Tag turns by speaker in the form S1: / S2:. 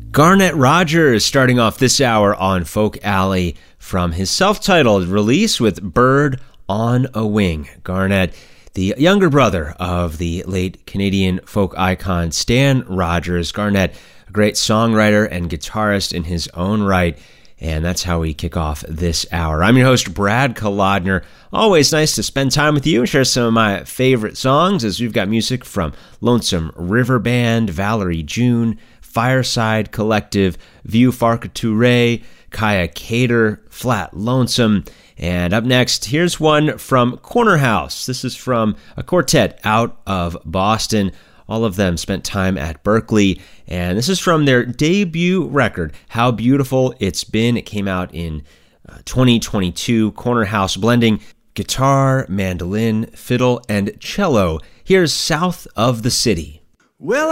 S1: Garnett Rogers starting off this hour on Folk Alley from his self-titled release with Bird on a Wing. Garnett, the younger brother of the late Canadian folk icon Stan Rogers. Garnett, a great songwriter and guitarist in his own right, and that's how we kick off this hour. I'm your host, Brad Kolodner. Always nice to spend time with you and share some of my favorite songs, as we've got music from Lonesome River Band, Valerie June, Fireside Collective, Vieux Farka Touré, Kaya Cater, Flat Lonesome. And up next, here's one from Corner House. This is from a quartet out of Boston. All of them spent time at Berklee. And this is from their debut record, How Beautiful It's Been. It came out in 2022. Corner House blending guitar, mandolin, fiddle, and cello. Here's South of the City.
S2: Well,